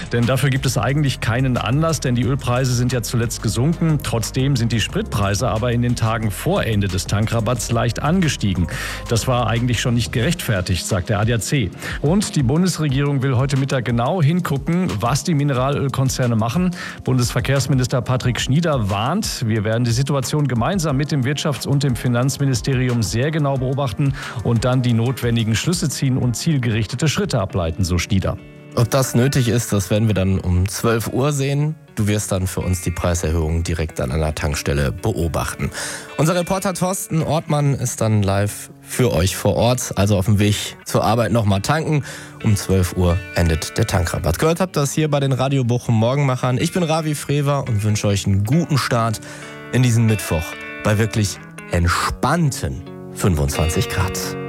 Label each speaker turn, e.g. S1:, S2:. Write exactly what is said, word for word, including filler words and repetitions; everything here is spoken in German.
S1: Denn dafür gibt es eigentlich keinen Anlass, denn die Ölpreise sind ja zuletzt gesunken. Trotzdem sind die Spritpreise aber in den Tagen vor Ende des Tankrabatts leicht angestiegen. Das war eigentlich schon nicht gerechtfertigt, sagt der A D A C. Und die Bundesregierung will heute Mittag genau hingucken, was die Mineralölkonzerne machen. Bundesverkehrsminister Patrick Schnieder warnt, wir werden die Situation gemeinsam mit dem Wirtschafts- und dem Finanzministerium sehr genau beobachten und dann die notwendigen Schlüsse ziehen und zielgerichtete Schritte ableiten, so Schnieder.
S2: Ob das nötig ist, das werden wir dann um zwölf Uhr sehen. Du wirst dann für uns die Preiserhöhung direkt an einer Tankstelle beobachten. Unser Reporter Thorsten Ortmann ist dann live für euch vor Ort, also auf dem Weg zur Arbeit nochmal tanken. Um zwölf Uhr endet der Tankrabatt. Gehört habt das hier bei den Radio Bochum Morgenmachern. Ich bin Ravi Frewer und wünsche euch einen guten Start in diesen Mittwoch bei wirklich entspannten fünfundzwanzig Grad.